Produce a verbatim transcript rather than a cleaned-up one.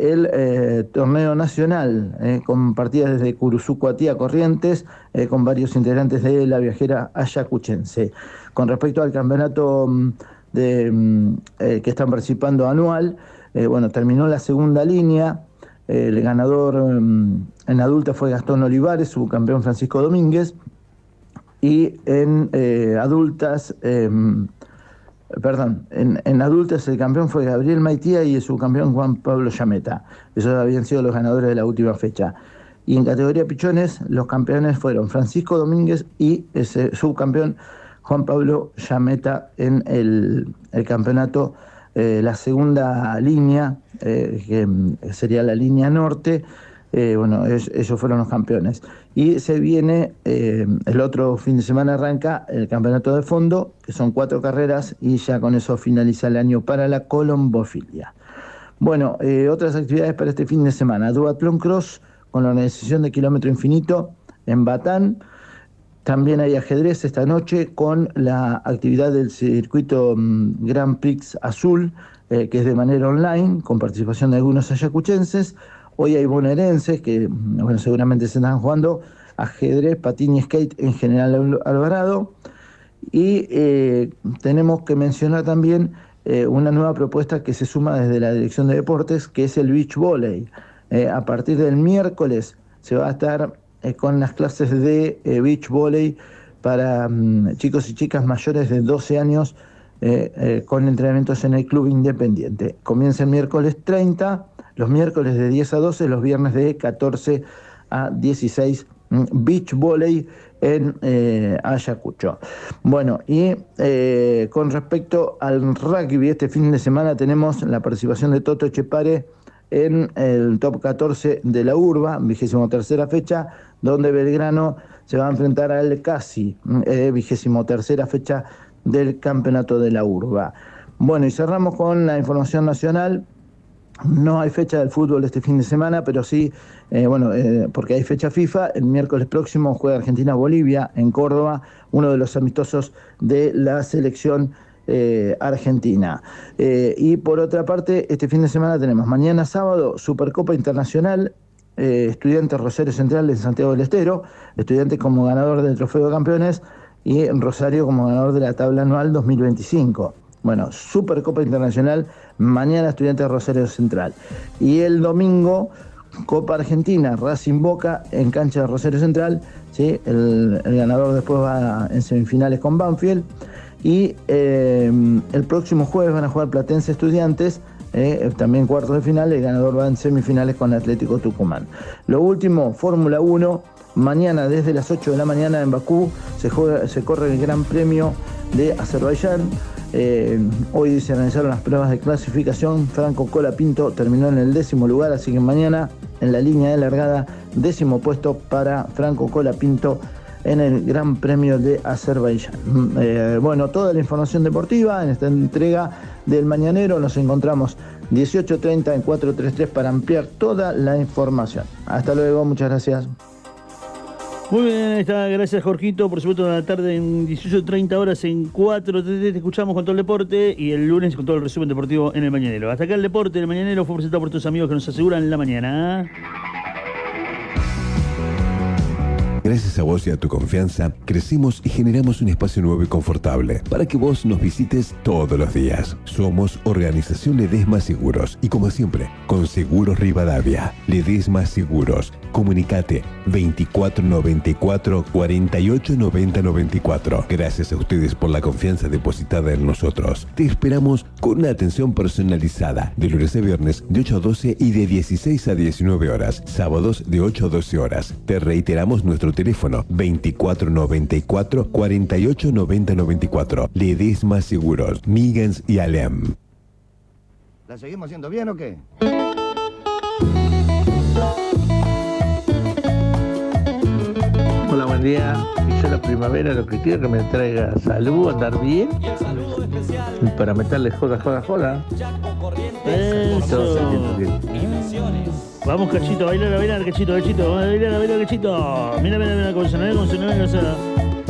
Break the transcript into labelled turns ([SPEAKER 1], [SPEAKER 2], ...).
[SPEAKER 1] el eh, torneo nacional, eh, con partidas desde Curuzucuatí a Corrientes, eh, con varios integrantes de la viajera ayacuchense. Con respecto al campeonato de, eh, que están participando anual, eh, bueno, terminó la segunda línea. Eh, el ganador eh, en adulta fue Gastón Olivares, subcampeón Francisco Domínguez, y en eh, adultas... Eh, Perdón, en, en adultas el campeón fue Gabriel Maitía y el subcampeón Juan Pablo Llameta. Esos habían sido los ganadores de la última fecha. Y en categoría pichones, los campeones fueron Francisco Domínguez y ese subcampeón Juan Pablo Llameta en el, el campeonato, eh, la segunda línea, eh, que sería la línea norte. Eh, bueno, es, ellos fueron los campeones. Y se viene, eh, el otro fin de semana arranca el campeonato de fondo, que son cuatro carreras, y ya con eso finaliza el año para la colombofilia. Bueno, eh, otras actividades para este fin de semana: Duatlón Cross con la organización de Kilómetro Infinito en Batán. También hay ajedrez esta noche con la actividad del circuito um, Grand Prix Azul, eh, que es de manera online, con participación de algunos ayacuchenses. Hoy hay bonaerenses que, bueno, seguramente se están jugando ajedrez, patín y skate en General Alvarado. Y eh, tenemos que mencionar también eh, una nueva propuesta que se suma desde la Dirección de Deportes, que es el beach volley. Eh, a partir del miércoles se va a estar eh, con las clases de eh, beach volley para um, chicos y chicas mayores de doce años, eh, eh, con entrenamientos en el Club Independiente. Comienza el miércoles treinta, los miércoles de diez a doce, los viernes de catorce a dieciséis, beach volley en eh, Ayacucho. Bueno, y eh, con respecto al rugby, este fin de semana tenemos la participación de Toto Echepare en el top catorce de la urba, vigésimo tercera fecha, donde Belgrano se va a enfrentar al Casi, eh, vigésimo tercera fecha del campeonato de la urba. Bueno, y cerramos con la información nacional. No hay fecha del fútbol este fin de semana, pero sí, eh, bueno, eh, porque hay fecha FIFA. El miércoles próximo juega Argentina-Bolivia en Córdoba, uno de los amistosos de la selección eh, argentina. Eh, y por otra parte, este fin de semana tenemos mañana sábado Supercopa Internacional, eh, Estudiantes Rosario Central en Santiago del Estero, Estudiantes como ganador del Trofeo de Campeones y Rosario como ganador de la tabla anual dos mil veinticinco. Bueno, Supercopa Internacional, mañana Estudiantes de Rosario Central. Y el domingo, Copa Argentina, Racing Boca en cancha de Rosario Central, ¿sí? el, el ganador después va en semifinales con Banfield. Y eh, el próximo jueves van a jugar Platense Estudiantes, eh, también cuartos de final, el ganador va en semifinales con Atlético Tucumán. Lo último, Fórmula uno, mañana desde las ocho de la mañana en Bakú se, juega, se corre el Gran Premio de Azerbaiyán. Eh, hoy se realizaron las pruebas de clasificación. Franco Colapinto terminó en el décimo lugar, así que mañana en la línea de largada, décimo puesto para Franco Colapinto en el Gran Premio de Azerbaiyán. Eh, bueno, toda la información deportiva en esta entrega del Mañanero. Nos encontramos dieciocho treinta en cuatro tres tres para ampliar toda la información. Hasta luego, muchas gracias.
[SPEAKER 2] Muy bien, ahí está, gracias Jorgito. Por supuesto, en la tarde en dieciocho treinta horas en cuatro tres tres te escuchamos con todo el deporte, y el lunes con todo el resumen deportivo en el Mañanero. Hasta acá el deporte, el Mañanero fue presentado por tus amigos que nos aseguran la mañana.
[SPEAKER 3] Gracias a vos y a tu confianza, crecimos y generamos un espacio nuevo y confortable para que vos nos visites todos los días. Somos Organización Ledesma Seguros y, como siempre, con Seguros Rivadavia. Ledesma Seguros. Comunicate veinticuatro noventa y cuatro, cuarenta y ocho noventa noventa y cuatro. Gracias a ustedes por la confianza depositada en nosotros. Te esperamos con una atención personalizada de lunes a viernes de ocho a doce y de dieciséis a diecinueve horas. Sábados de ocho a doce horas. Te reiteramos nuestro teléfono veinticuatro noventa y cuatro, cuarenta y ocho noventa noventa y cuatro. Ledesma Seguros, Migans y Alem.
[SPEAKER 4] ¿La seguimos haciendo bien o qué?
[SPEAKER 5] Hola, buen día. Y yo la primavera lo que quiero es que me traiga salud, andar bien, y para meterle joda, joda, joda.
[SPEAKER 2] Eso. Vamos, Cachito, a bailar, a bailar, Cachito, Cachito, a bailar, a bailar, Cachito. Mira, mira, mira cómo suena, cómo suena, cómo suena.